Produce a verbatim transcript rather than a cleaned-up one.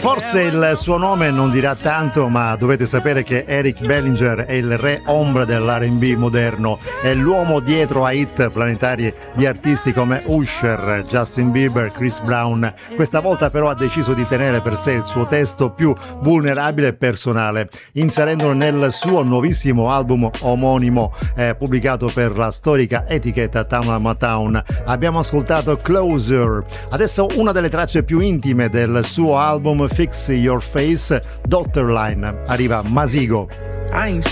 Forse il suo nome non dirà tanto, ma dovete sapere che Eric Bellinger è il re ombra dell'R and B moderno, è l'uomo dietro a hit planetari di artisti come Usher, Justin Bieber, Chris Brown. Questa volta però ha deciso di tenere per sé il suo testo più vulnerabile e personale, inserendolo nel suo nuovissimo album omonimo eh, pubblicato per la storica etichetta Town Motown. Abbiamo ascoltato Closer. Adesso una delle tracce più intime del suo album Fix Your Face, Dottor Line. Arriva Masigo.